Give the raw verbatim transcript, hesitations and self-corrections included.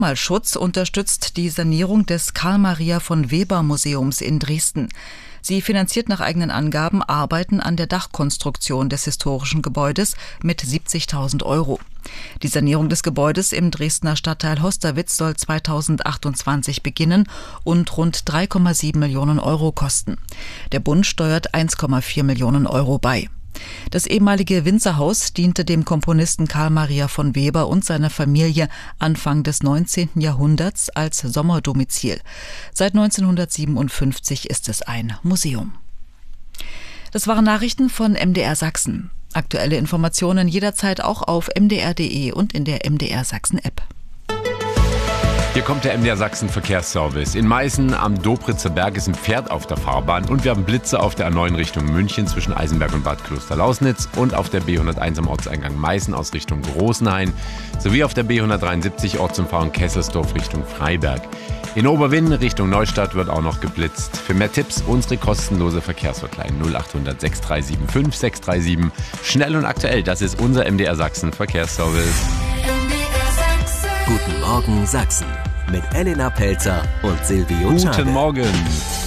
Denkmalschutz unterstützt die Sanierung des Karl-Maria von Weber Museums in Dresden. Sie finanziert nach eigenen Angaben Arbeiten an der Dachkonstruktion des historischen Gebäudes mit siebzigtausend Euro. Die Sanierung des Gebäudes im Dresdner Stadtteil Hosterwitz soll zweitausendachtundzwanzig beginnen und rund drei Komma sieben Millionen Euro kosten. Der Bund steuert eins Komma vier Millionen Euro bei. Das ehemalige Winzerhaus diente dem Komponisten Karl Maria von Weber und seiner Familie Anfang des neunzehnten Jahrhunderts als Sommerdomizil. Seit neunzehnhundertsiebenundfünfzig ist es ein Museum. Das waren Nachrichten von M D R Sachsen. Aktuelle Informationen jederzeit auch auf m d r punkt d e und in der M D R Sachsen App. Hier kommt der M D R Sachsen Verkehrsservice. In Meißen am Dobritzer Berg ist ein Pferd auf der Fahrbahn und wir haben Blitze auf der A neun Richtung München zwischen Eisenberg und Bad Kloster-Lausnitz und auf der B hunderteins am Ortseingang Meißen aus Richtung Großenhain sowie auf der B hundertdreiundsiebzig Ortsumfahrung Kesselsdorf Richtung Freiberg. In Oberwinn Richtung Neustadt wird auch noch geblitzt. Für mehr Tipps unsere kostenlose Verkehrshotline null acht hundert sechs drei sieben fünf sechs drei sieben. Schnell und aktuell, das ist unser M D R Sachsen Verkehrsservice. Guten Morgen Sachsen mit Elena Pelzer und Silvio Schade. Guten Morgen.